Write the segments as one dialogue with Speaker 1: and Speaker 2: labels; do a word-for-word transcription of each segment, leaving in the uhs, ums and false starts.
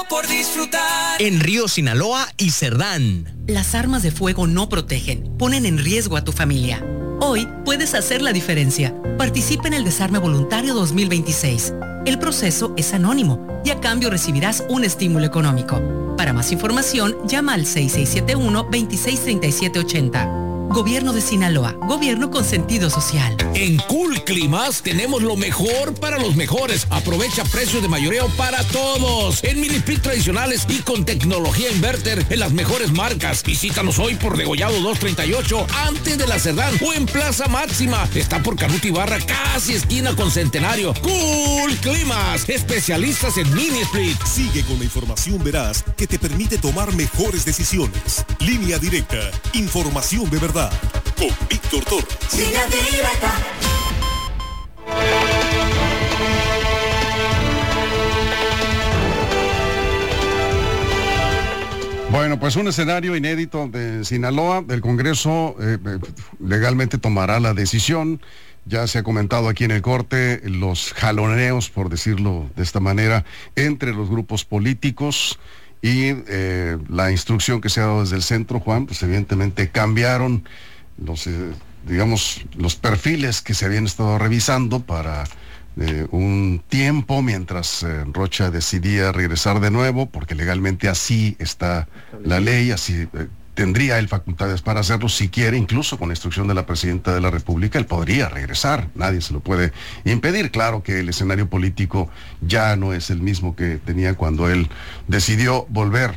Speaker 1: tiempo por disfrutar.
Speaker 2: En Río Sinaloa y Cerdán.
Speaker 3: Las armas de fuego no protegen, ponen en riesgo a tu familia. Hoy puedes hacer la diferencia. Participa en el Desarme Voluntario dos mil veintiséis. El proceso es anónimo y a cambio recibirás un estímulo económico. Para más información, llama al seis seis siete uno, dos seis tres siete ocho cero. Gobierno de Sinaloa, gobierno con sentido social.
Speaker 4: En Cool Climas tenemos lo mejor para los mejores. Aprovecha precios de mayoreo para todos. En mini split tradicionales y con tecnología inverter en las mejores marcas. Visítanos hoy por Degollado doscientos treinta y ocho, antes de la Cerdán, o en Plaza Máxima. Está por Canuto Ibarra, casi esquina con Centenario. Cool Climas, especialistas en mini split.
Speaker 5: Sigue con la información veraz que te permite tomar mejores decisiones. Línea Directa, información de verdad. Con Víctor Torres.
Speaker 1: Línea Directa.
Speaker 6: Bueno, pues un escenario inédito de Sinaloa. El Congreso eh, legalmente tomará la decisión. Ya se ha comentado aquí en el corte los jaloneos, por decirlo de esta manera, entre los grupos políticos. Y eh, la instrucción que se ha dado desde el centro, Juan, pues evidentemente cambiaron los, eh, digamos, los perfiles que se habían estado revisando para eh, un tiempo mientras eh, Rocha decidía regresar de nuevo, porque legalmente así está la ley, así eh, tendría él facultades para hacerlo si quiere, incluso con la instrucción de la Presidenta de la República, él podría regresar, nadie se lo puede impedir. Claro que el escenario político ya no es el mismo que tenía cuando él decidió volver.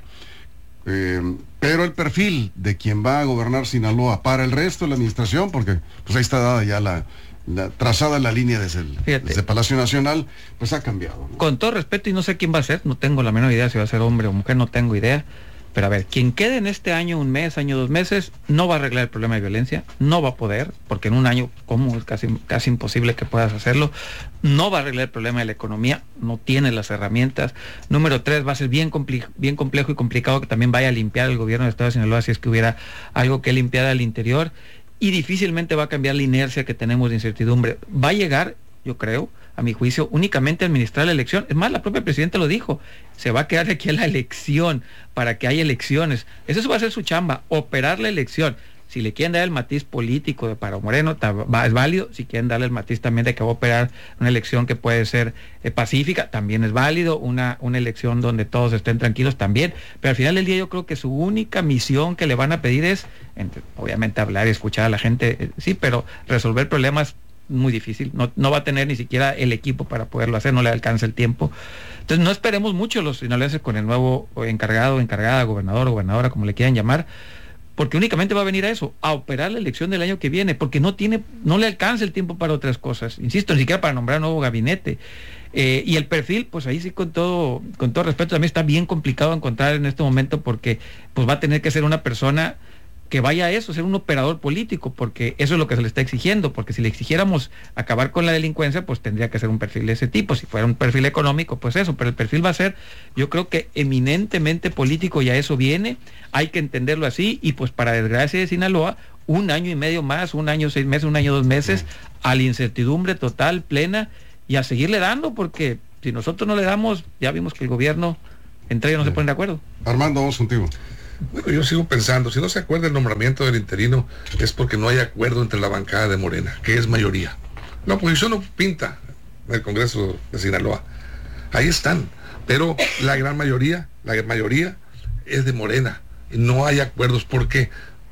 Speaker 6: Eh, pero el perfil de quien va a gobernar Sinaloa para el resto de la administración, porque pues ahí está dada ya la, la trazada la línea desde el desde Palacio Nacional, pues ha cambiado, ¿no?
Speaker 7: Con todo respeto, y no sé quién va a ser, no tengo la menor idea si va a ser hombre o mujer, no tengo idea. Pero a ver, quien quede en este año, un mes, año, dos meses, no va a arreglar el problema de violencia, no va a poder, porque en un año, ¿cómo? Es casi, casi imposible que puedas hacerlo. No va a arreglar el problema de la economía, no tiene las herramientas. Número tres, va a ser bien, compli- bien complejo y complicado que también vaya a limpiar el gobierno del Estado de Sinaloa si es que hubiera algo que limpiar al interior. Y difícilmente va a cambiar la inercia que tenemos de incertidumbre. Va a llegar, yo creo, a mi juicio, únicamente a administrar la elección. Es más, la propia Presidenta lo dijo, se va a quedar aquí a la elección, para que haya elecciones. Eso va a ser su chamba, operar la elección. Si le quieren dar el matiz político de Paro Moreno, es válido. Si quieren darle el matiz también de que va a operar una elección que puede ser eh, pacífica, también es válido. Una, una elección donde todos estén tranquilos, también. Pero al final del día yo creo que su única misión que le van a pedir es, entre, obviamente, hablar y escuchar a la gente, eh, sí, pero resolver problemas muy difícil, no, no va a tener ni siquiera el equipo para poderlo hacer, no le alcanza el tiempo. Entonces no esperemos mucho los sinaloenses con el nuevo encargado, encargada, gobernador, gobernadora, como le quieran llamar, porque únicamente va a venir a eso, a operar la elección del año que viene, porque no tiene, no le alcanza el tiempo para otras cosas, insisto, ni siquiera para nombrar un nuevo gabinete. Eh, y el perfil, pues ahí sí con todo, con todo respeto, también está bien complicado encontrar en este momento, porque pues va a tener que ser una persona que vaya a eso, ser un operador político, porque eso es lo que se le está exigiendo, porque si le exigiéramos acabar con la delincuencia, pues tendría que ser un perfil de ese tipo. Si fuera un perfil económico, pues eso, pero el perfil va a ser, yo creo que eminentemente político, y a eso viene, hay que entenderlo así, y pues para desgracia de Sinaloa, un año y medio más, un año, seis meses, un año, dos meses, a la incertidumbre total, plena, y a seguirle dando, porque si nosotros no le damos, ya vimos que el gobierno, entre ellos no se ponen de acuerdo.
Speaker 6: Armando, vamos contigo.
Speaker 8: Bueno, yo sigo pensando, si no se acuerda el nombramiento del interino, es porque no hay acuerdo entre la bancada de Morena, que es mayoría. La oposición no pinta en el Congreso de Sinaloa. Ahí están, pero la gran mayoría, la mayoría es de Morena. Y no hay acuerdos. ¿Por qué?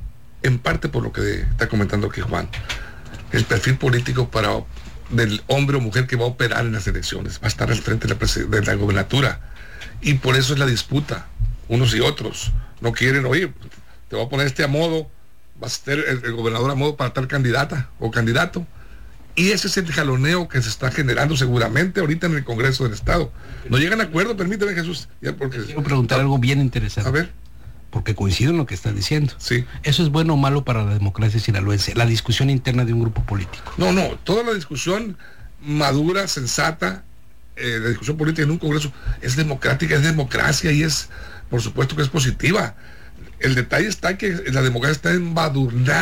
Speaker 8: En parte por lo que está comentando aquí Juan. El perfil político para del hombre o mujer que va a operar en las elecciones, va a estar al frente de la, de la gobernatura. Y por eso es la disputa, unos y otros. No quieren oír, te voy a poner este a modo, va a ser el, el gobernador a modo para tal candidata o candidato. Y ese es el jaloneo que se está generando seguramente ahorita en el Congreso del Estado. No llegan a acuerdo, permíteme, Jesús. Ya porque,
Speaker 9: quiero preguntar a, algo bien interesante.
Speaker 8: A ver.
Speaker 9: Porque coincido en lo que estás diciendo.
Speaker 8: Sí.
Speaker 9: ¿Eso es bueno o malo para la democracia sinaloense? La discusión interna de un grupo político.
Speaker 8: No, no, toda la discusión madura, sensata, eh, la discusión política en un Congreso es democrática, es democracia y es... Por supuesto que es positiva. El detalle está que la democracia está embadurnada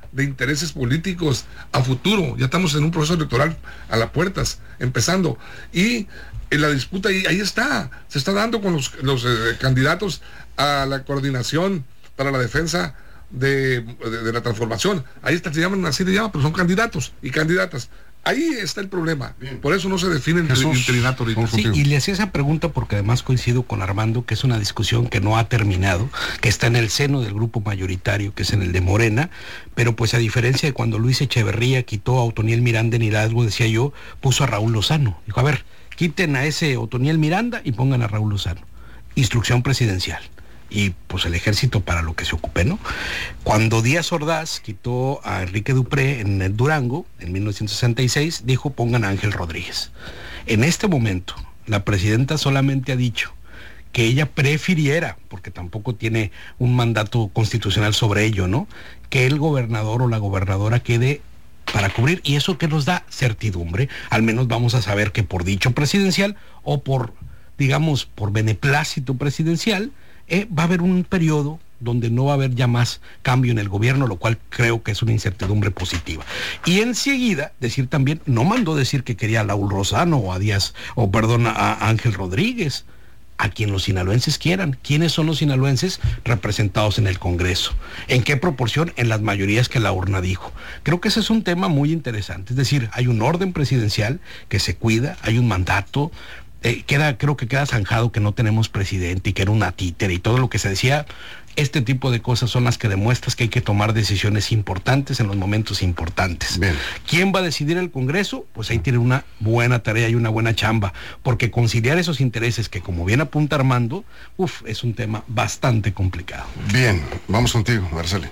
Speaker 8: de intereses políticos a futuro. Ya estamos en un proceso electoral a las puertas, empezando. Y en la disputa ahí, ahí está, se está dando con los, los eh, candidatos a la coordinación para la defensa de, de, de la transformación. Ahí está, se llaman así, se llaman, pero son candidatos y candidatas. Ahí está el problema. Bien. Por eso no se define el interinato ahorita.
Speaker 9: Sí, y le hacía esa pregunta porque además coincido con Armando que es una discusión que no ha terminado, que está en el seno del grupo mayoritario, que es en el de Morena, pero pues a diferencia de cuando Luis Echeverría quitó a Otoniel Miranda en Hidalgo, decía yo, puso a Raúl Lozano. Dijo, a ver, quiten a ese Otoniel Miranda y pongan a Raúl Lozano. Instrucción presidencial. Y pues el ejército para lo que se ocupe, ¿no? Cuando Díaz Ordaz quitó a Enrique Dupré en el Durango, en mil novecientos sesenta y seis, dijo pongan a Ángel Rodríguez. En este momento, la presidenta solamente ha dicho que ella prefiriera, porque tampoco tiene un mandato constitucional sobre ello, ¿no? Que el gobernador o la gobernadora quede para cubrir, y eso que nos da certidumbre, al menos vamos a saber que por dicho presidencial o por, digamos, por beneplácito presidencial, Eh, va a haber un periodo donde no va a haber ya más cambio en el gobierno, lo cual creo que es una incertidumbre positiva. Y enseguida, decir también, no mandó decir que quería a Raúl Lozano o a Díaz, o perdón, a Ángel Rodríguez, a quien los sinaloenses quieran. ¿Quiénes son los sinaloenses representados en el Congreso? ¿En qué proporción? En las mayorías que la urna dijo. Creo que ese es un tema muy interesante. Es decir, hay un orden presidencial que se cuida, hay un mandato. Eh, queda, creo que queda zanjado que no tenemos presidente y que era una títere y todo lo que se decía. Este tipo de cosas son las que demuestras que hay que tomar decisiones importantes en los momentos importantes. Bien. ¿Quién va a decidir el Congreso? Pues ahí tiene una buena tarea y una buena chamba, porque conciliar esos intereses que, como bien apunta Armando, uf, es un tema bastante complicado.
Speaker 6: Bien, vamos contigo, Marcela.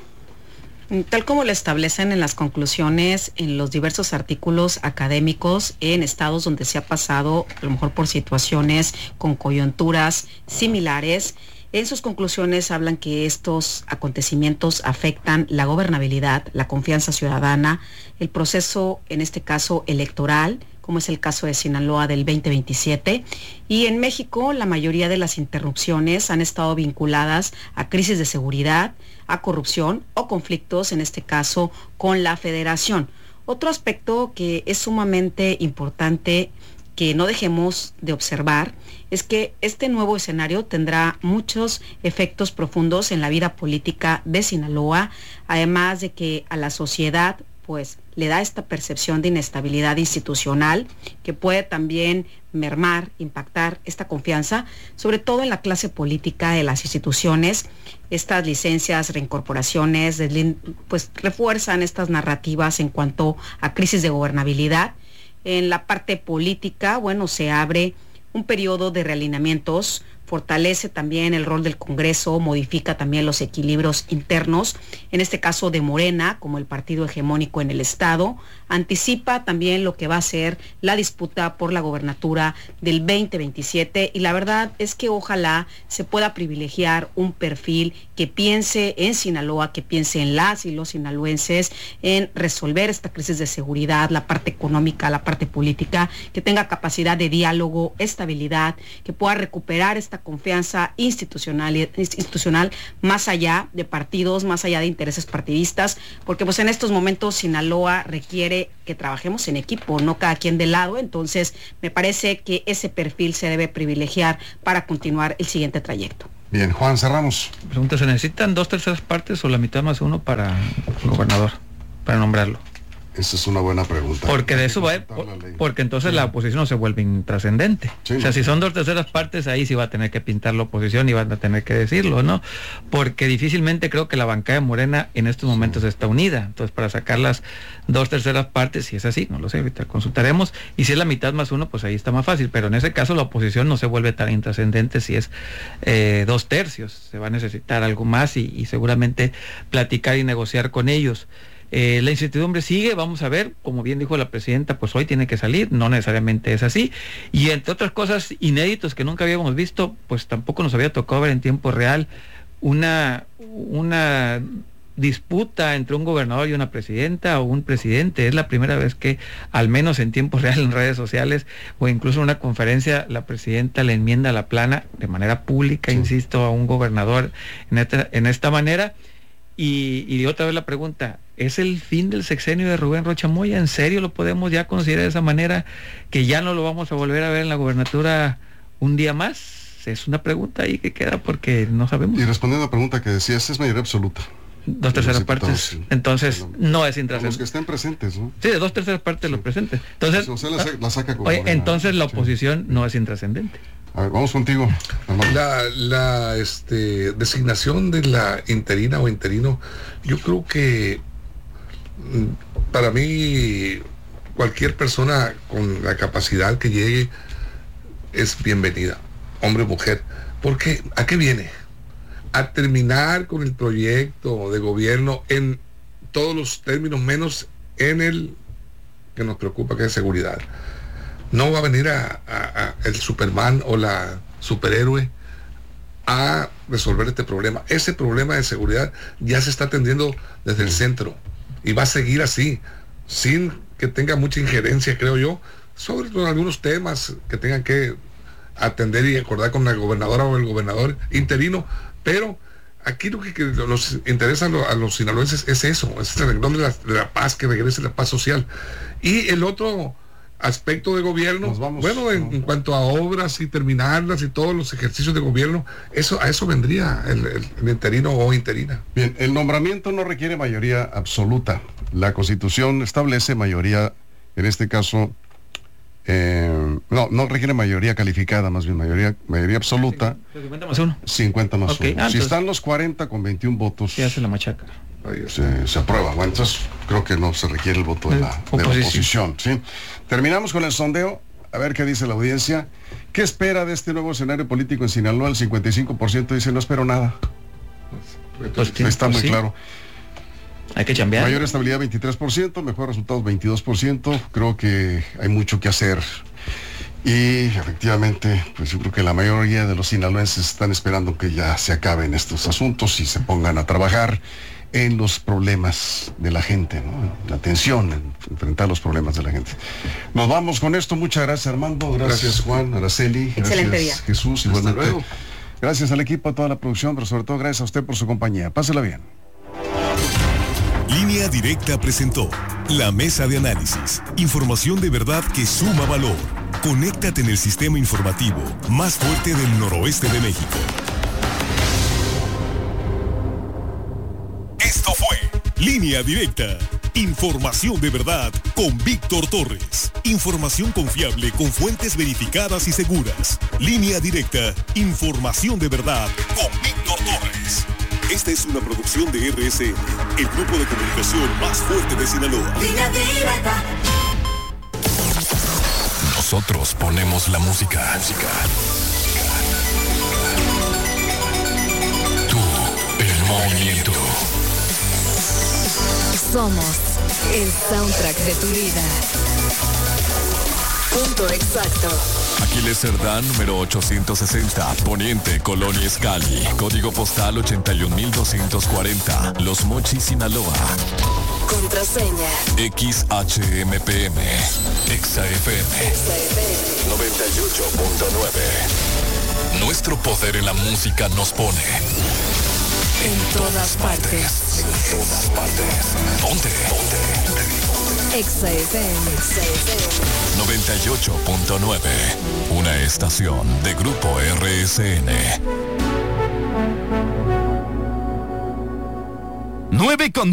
Speaker 10: Tal como lo establecen en las conclusiones, en los diversos artículos académicos, en estados donde se ha pasado, a lo mejor por situaciones con coyunturas similares, en sus conclusiones hablan que estos acontecimientos afectan la gobernabilidad, la confianza ciudadana, el proceso, en este caso electoral, como es el caso de Sinaloa del veinte veintisiete, y en México la mayoría de las interrupciones han estado vinculadas a crisis de seguridad, a corrupción o conflictos, en este caso, con la federación. Otro aspecto que es sumamente importante que no dejemos de observar es que este nuevo escenario tendrá muchos efectos profundos en la vida política de Sinaloa, además de que a la sociedad pues le da esta percepción de inestabilidad institucional que puede también mermar, impactar esta confianza, sobre todo en la clase política de las instituciones. Estas licencias, reincorporaciones, pues refuerzan estas narrativas en cuanto a crisis de gobernabilidad. En la parte política, bueno, se abre un periodo de realineamientos, fortalece también el rol del Congreso, modifica también los equilibrios internos, en este caso de Morena, como el partido hegemónico en el Estado, anticipa también lo que va a ser la disputa por la gobernatura del veinte veintisiete, y la verdad es que ojalá se pueda privilegiar un perfil que piense en Sinaloa, que piense en las y los sinaloenses, en resolver esta crisis de seguridad, la parte económica, la parte política, que tenga capacidad de diálogo, estabilidad, que pueda recuperar esta confianza institucional, institucional más allá de partidos, más allá de intereses partidistas, porque pues en estos momentos Sinaloa requiere que trabajemos en equipo, no cada quien de lado. Entonces me parece que ese perfil se debe privilegiar para continuar el siguiente trayecto.
Speaker 6: Bien, Juan, cerramos.
Speaker 7: Pregunta, ¿se necesitan dos terceras partes o la mitad más uno para el gobernador, para nombrarlo?
Speaker 6: Esa es una buena pregunta.
Speaker 7: Porque de eso va, por, porque entonces sí. La oposición no se vuelve intrascendente. Sí, o sea, no, si son dos terceras partes, ahí sí va a tener que pintar la oposición y van a tener que decirlo, ¿no? Porque difícilmente creo que la bancada de Morena en estos momentos sí. está unida. Entonces, para sacar las dos terceras partes, si es así, no lo sé, ahorita consultaremos. Y si es la mitad más uno, pues ahí está más fácil. Pero en ese caso la oposición no se vuelve tan intrascendente si es eh, dos tercios. Se va a necesitar algo más y, y seguramente platicar y negociar con ellos. Eh, la incertidumbre sigue, vamos a ver, como bien dijo la presidenta, pues hoy tiene que salir, no necesariamente es así, y entre otras cosas inéditos que nunca habíamos visto, pues tampoco nos había tocado ver en tiempo real una, una disputa entre un gobernador y una presidenta o un presidente. Es la primera vez que, al menos en tiempo real en redes sociales o incluso en una conferencia, la presidenta le enmienda la plana de manera pública, sí. insisto, a un gobernador en esta, en esta manera. Y, y otra vez la pregunta, ¿es el fin del sexenio de Rubén Rocha Moya? ¿En serio lo podemos ya considerar de esa manera, que ya no lo vamos a volver a ver en la gubernatura un día más? Es una pregunta ahí que queda porque no sabemos.
Speaker 6: Y respondiendo a la pregunta que decías, es mayoría absoluta.
Speaker 7: Dos terceras partes, sí. Entonces no es intrascendente.
Speaker 6: Los que estén presentes, ¿no?
Speaker 7: Sí, de dos terceras partes sí. Los presentes. Entonces,
Speaker 6: o sea, la, la saca como
Speaker 7: oye, entonces la oposición sí. No es intrascendente.
Speaker 6: A ver, vamos contigo.
Speaker 8: La, la este, designación de la interina o interino, yo creo que para mí cualquier persona con la capacidad que llegue es bienvenida, hombre o mujer. Porque ¿a qué viene? A terminar con el proyecto de gobierno en todos los términos, menos en el que nos preocupa, que es seguridad. No va a venir a, a, a el Superman o la superhéroe a resolver este problema. Ese problema de seguridad ya se está atendiendo desde el centro y va a seguir así, sin que tenga mucha injerencia, creo yo, sobre todo algunos temas que tengan que atender y acordar con la gobernadora o el gobernador interino. Pero aquí lo que, que nos interesa a los, a los sinaloenses es eso, es el renglón de la, de la paz, que regrese la paz social. Y el otro aspecto de gobierno, vamos, bueno, en, en cuanto a obras y terminarlas y todos los ejercicios de gobierno, eso a eso vendría el, el, el interino o interina.
Speaker 6: Bien, el nombramiento no requiere mayoría absoluta. La Constitución establece mayoría, en este caso, Eh, no, no requiere mayoría calificada, más bien mayoría mayoría absoluta.
Speaker 7: cincuenta más uno.
Speaker 6: cincuenta más
Speaker 7: okay.
Speaker 6: uno.
Speaker 7: Ah,
Speaker 6: si están los cuarenta con veintiún votos,
Speaker 7: se hace la machaca.
Speaker 6: Se, se aprueba. Bueno, entonces creo que no se requiere el voto de la, de la oposición. ¿Sí? Terminamos con el sondeo. A ver qué dice la audiencia. ¿Qué espera de este nuevo escenario político en Sinaloa? El cincuenta y cinco por ciento dice no espero nada.
Speaker 7: Pues,
Speaker 6: está
Speaker 7: pues
Speaker 6: muy
Speaker 7: sí.
Speaker 6: claro.
Speaker 7: Hay que chambear.
Speaker 6: Mayor estabilidad veintitrés por ciento, mejor resultados veintidós por ciento. Creo que hay mucho que hacer. Y efectivamente, pues yo creo que la mayoría de los sinaloenses están esperando que ya se acaben estos asuntos y se pongan a trabajar en los problemas de la gente, ¿no? La atención, en enfrentar los problemas de la gente. Nos vamos con esto. Muchas gracias, Armando. Gracias, gracias. Juan, Araceli.
Speaker 10: Excelente
Speaker 6: gracias,
Speaker 10: día.
Speaker 6: Jesús. Igualmente. Gracias al equipo, a toda la producción, pero sobre todo gracias a usted por su compañía. Pásela bien.
Speaker 5: Línea Directa presentó la mesa de análisis. Información de verdad que suma valor. Conéctate en el sistema informativo más fuerte del noroeste de México. Esto fue Línea Directa. Información de verdad con Víctor Torres. Información confiable con fuentes verificadas y seguras. Línea Directa. Información de verdad con Víctor Torres. Esta es una producción de R S N, el grupo de comunicación más fuerte de Sinaloa.
Speaker 1: Línea Directa.
Speaker 5: Nosotros ponemos la música. Música. Tú, el movimiento.
Speaker 11: Somos el soundtrack de tu vida. Punto exacto.
Speaker 12: Aquiles Cerdán, número ochocientos sesenta, Poniente, Colonia Escali, código postal ochenta y un mil doscientos cuarenta, Los Mochis, Sinaloa.
Speaker 11: Contraseña
Speaker 12: X H M P M, Exa F M, noventa y ocho punto nueve. Nuestro poder en la música nos pone
Speaker 11: en todas partes.
Speaker 12: En todas partes. Ponte, ponte.
Speaker 11: Exa F M
Speaker 12: noventa y ocho punto nueve. Una estación de Grupo R S N.
Speaker 13: nueve con